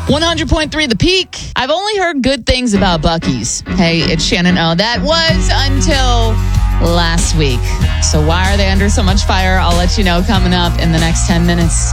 100.3 The Peak. I've only heard good things about Buc-ee's. Hey, it's Shannon O. That was until last week. So why are they under so much fire? I'll let you know coming up in the next 10 minutes.